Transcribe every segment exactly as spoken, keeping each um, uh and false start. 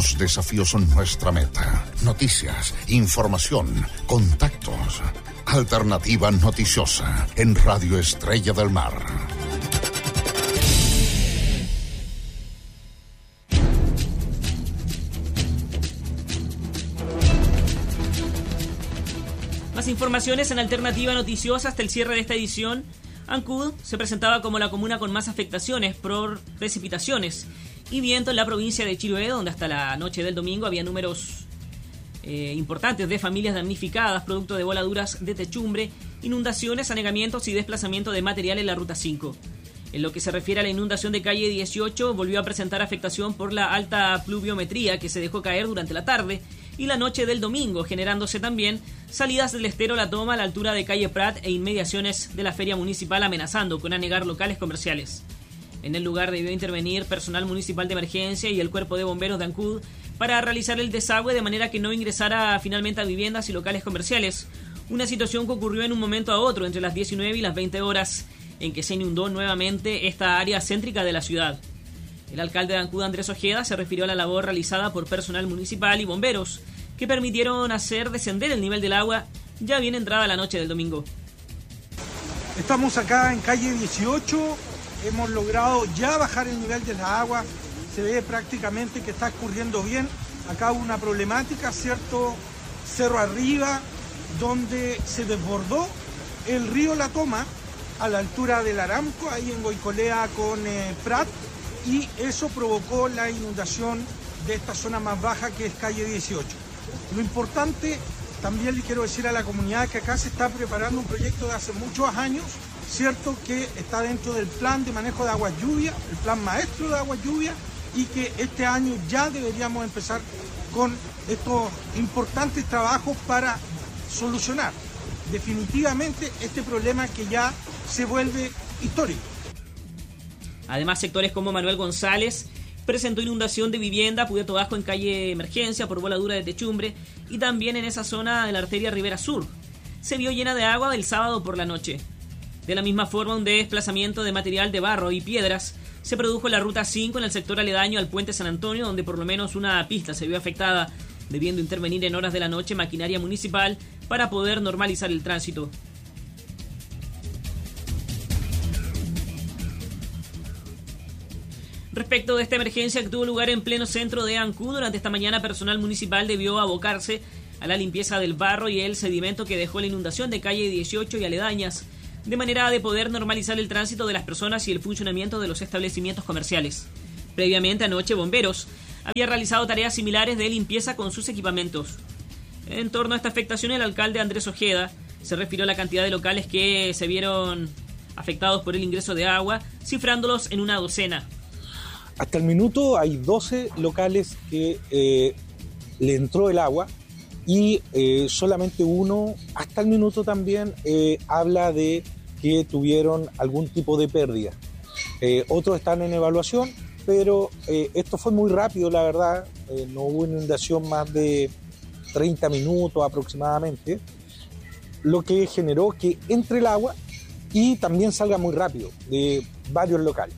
Los desafíos son nuestra meta. Noticias, información, contactos. Alternativa noticiosa en Radio Estrella del Mar. Más informaciones en Alternativa Noticiosa. Hasta el cierre de esta edición, Ancud se presentaba como la comuna con más afectaciones por precipitaciones y viento en la provincia de Chiloé, donde hasta la noche del domingo había números eh, importantes de familias damnificadas producto de voladuras de techumbre, inundaciones, anegamientos y desplazamiento de material en la Ruta cinco. En lo que se refiere a la inundación de calle dieciocho, volvió a presentar afectación por la alta pluviometría que se dejó caer durante la tarde y la noche del domingo, generándose también salidas del estero La Toma a la altura de calle Prat e inmediaciones de la feria municipal, amenazando con anegar locales comerciales. En el lugar debió intervenir personal municipal de emergencia y el cuerpo de bomberos de Ancud para realizar el desagüe de manera que no ingresara finalmente a viviendas y locales comerciales. Una situación que ocurrió en un momento a otro entre las diecinueve y las veinte horas, en que se inundó nuevamente esta área céntrica de la ciudad. El alcalde de Ancud, Andrés Ojeda, se refirió a la labor realizada por personal municipal y bomberos, que permitieron hacer descender el nivel del agua ya bien entrada la noche del domingo. Estamos acá en calle dieciocho, hemos logrado ya bajar el nivel de la agua, se ve prácticamente que está escurriendo bien. Acá hubo una problemática, ¿cierto? Cerro arriba, donde se desbordó el río La Toma a la altura del Aramco, ahí en Goicolea con eh, Prat, y eso provocó la inundación de esta zona más baja que es calle dieciocho. Lo importante, también le quiero decir a la comunidad que acá se está preparando un proyecto de hace muchos años, cierto, que está dentro del plan de manejo de aguas lluvia, el plan maestro de aguas lluvia, y que este año ya deberíamos empezar con estos importantes trabajos para solucionar definitivamente este problema que ya se vuelve histórico. Además, sectores como Manuel González presentó inundación de vivienda, Puerto Bajo en calle Emergencia por voladura de techumbre, y también en esa zona de la arteria Rivera Sur se vio llena de agua el sábado por la noche. De la misma forma, un desplazamiento de material de barro y piedras se produjo en la Ruta cinco en el sector aledaño al Puente San Antonio, donde por lo menos una pista se vio afectada, debiendo intervenir en horas de la noche maquinaria municipal para poder normalizar el tránsito. Respecto de esta emergencia que tuvo lugar en pleno centro de Ancud, durante esta mañana personal municipal debió abocarse a la limpieza del barro y el sedimento que dejó la inundación de calle dieciocho y aledañas, de manera de poder normalizar el tránsito de las personas y el funcionamiento de los establecimientos comerciales. Previamente, anoche, bomberos había realizado tareas similares de limpieza con sus equipamientos. En torno a esta afectación, el alcalde Andrés Ojeda se refirió a la cantidad de locales que se vieron afectados por el ingreso de agua, cifrándolos en una docena. Hasta el minuto hay doce locales que eh, le entró el agua y eh, solamente uno, hasta el minuto también, eh, habla de que tuvieron algún tipo de pérdida. Eh, otros están en evaluación, pero eh, esto fue muy rápido, la verdad. Eh, no hubo inundación más de treinta minutos aproximadamente, lo que generó que entre el agua y también salga muy rápido de varios locales.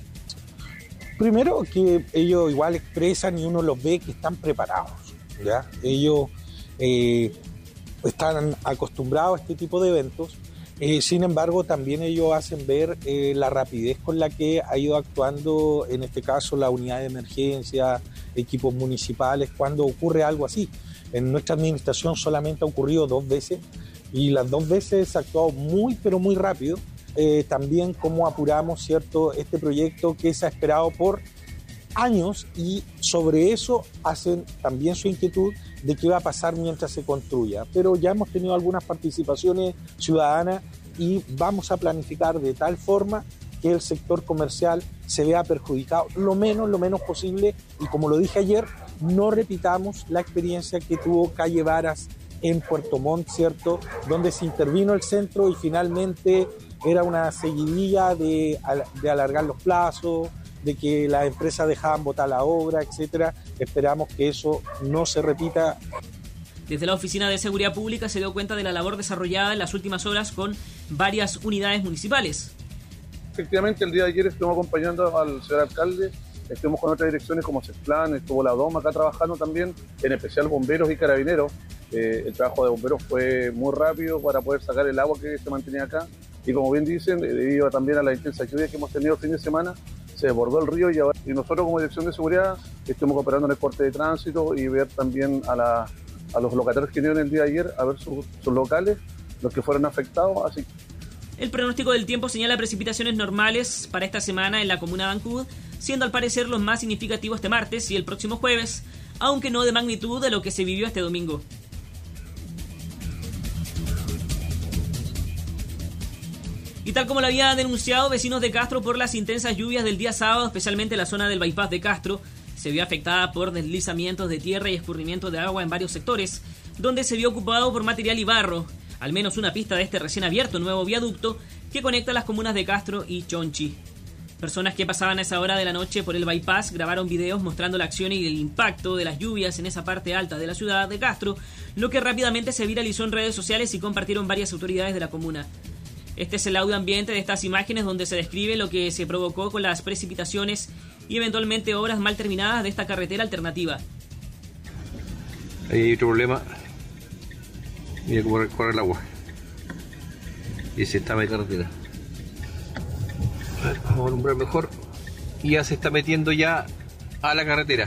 Primero, que ellos igual expresan y uno los ve que están preparados, ¿ya? Ellos eh, están acostumbrados a este tipo de eventos, eh, sin embargo también ellos hacen ver eh, la rapidez con la que ha ido actuando, en este caso la unidad de emergencia, equipos municipales, cuando ocurre algo así. En nuestra administración solamente ha ocurrido dos veces y las dos veces se ha actuado muy pero muy rápido. Eh, también cómo apuramos, ¿cierto?, este proyecto que se ha esperado por años, y sobre eso hacen también su inquietud de qué va a pasar mientras se construya. Pero ya hemos tenido algunas participaciones ciudadanas y vamos a planificar de tal forma que el sector comercial se vea perjudicado lo menos, lo menos posible, y como lo dije ayer, no repitamos la experiencia que tuvo Calle Varas en Puerto Montt, ¿cierto?, donde se intervino el centro y finalmente era una seguidilla de, de alargar los plazos, de que las empresas dejaban botar la obra, etcétera. Esperamos que eso no se repita. Desde la Oficina de Seguridad Pública se dio cuenta de la labor desarrollada en las últimas horas con varias unidades municipales. Efectivamente, el día de ayer estuvimos acompañando al señor alcalde estuvimos con otras direcciones como CESPLAN, estuvo la DOM acá trabajando también, en especial bomberos y carabineros. Eh, el trabajo de bomberos fue muy rápido para poder sacar el agua que se mantenía acá. Y como bien dicen, debido también a la intensa lluvia que hemos tenido el fin de semana, se desbordó el río y, ahora, y nosotros como Dirección de Seguridad estuvimos operando en el corte de tránsito y ver también a, la, a los locatarios que vinieron el día de ayer a ver sus, sus locales, los que fueron afectados. Así. El pronóstico del tiempo señala precipitaciones normales para esta semana en la comuna de Ancud, siendo al parecer los más significativos este martes y el próximo jueves, aunque no de magnitud de lo que se vivió este domingo. Y tal como lo había denunciado vecinos de Castro por las intensas lluvias del día sábado, especialmente la zona del bypass de Castro, se vio afectada por deslizamientos de tierra y escurrimiento de agua en varios sectores, donde se vio ocupado por material y barro, al menos una pista de este recién abierto nuevo viaducto que conecta las comunas de Castro y Chonchi. Personas que pasaban a esa hora de la noche por el bypass grabaron videos mostrando la acción y el impacto de las lluvias en esa parte alta de la ciudad de Castro, lo que rápidamente se viralizó en redes sociales y compartieron varias autoridades de la comuna. Este es el audio ambiente de estas imágenes donde se describe lo que se provocó con las precipitaciones y eventualmente obras mal terminadas de esta carretera alternativa. Ahí hay otro problema. Mira cómo corre el agua. Y se está metiendo carretera. A ver, vamos a alumbrar mejor. Y ya se está metiendo ya a la carretera.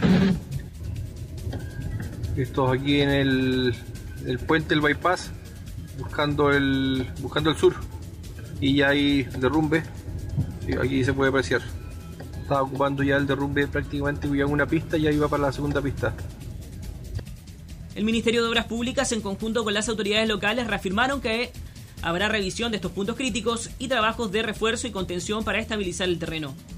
Esto aquí en el, el puente del bypass, buscando el, buscando el sur. Y ya hay derrumbe, aquí se puede apreciar. Estaba ocupando ya el derrumbe prácticamente ya una pista y ya iba para la segunda pista. El Ministerio de Obras Públicas, en conjunto con las autoridades locales, reafirmaron que habrá revisión de estos puntos críticos y trabajos de refuerzo y contención para estabilizar el terreno.